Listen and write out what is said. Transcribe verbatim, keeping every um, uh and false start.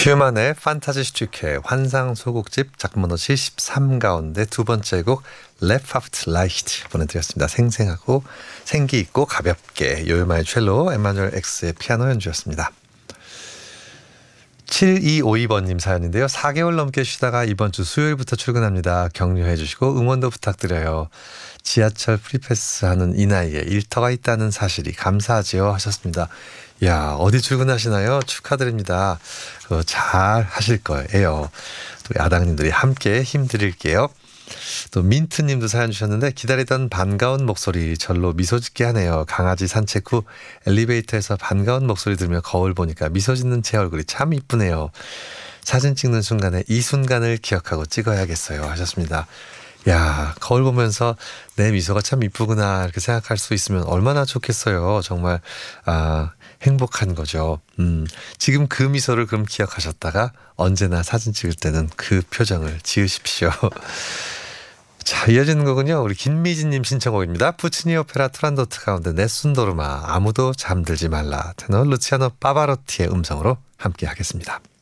슈만의 판타지 슈티케 환상 소곡집 작품번호 칠십삼 가운데 두 번째 곡 레프트 라이트 보내드렸습니다. 생생하고 생기 있고 가볍게 요요마의 첼로, 에마누엘 X의 피아노 연주였습니다. 칠이오이 번님 사연인데요. 사 개월 넘게 쉬다가 이번 주 수요일부터 출근합니다. 격려해 주시고 응원도 부탁드려요. 지하철 프리패스하는 이 나이에 일터가 있다는 사실이 감사하지요 하셨습니다. 야, 어디 출근하시나요? 축하드립니다. 어, 잘 하실 거예요. 또 야당님들이 함께 힘드릴게요. 또 민트님도 사연 주셨는데 기다리던 반가운 목소리 절로 미소 짓게 하네요. 강아지 산책 후 엘리베이터에서 반가운 목소리 들으며 거울 보니까 미소 짓는 제 얼굴이 참 이쁘네요. 사진 찍는 순간에 이 순간을 기억하고 찍어야겠어요 하셨습니다. 야, 거울 보면서 내 미소가 참 이쁘구나 이렇게 생각할 수 있으면 얼마나 좋겠어요. 정말 아, 행복한 거죠. 음, 지금 그 미소를 그럼 기억하셨다가 언제나 사진 찍을 때는 그 표정을 지으십시오. 자, 이어지는 곡은요. 우리 김미진님 신청곡입니다. 푸치니 오페라 투란도트 가운데 네순도르마 아무도 잠들지 말라 테너 루치아노 파바로티의 음성으로 함께 하겠습니다.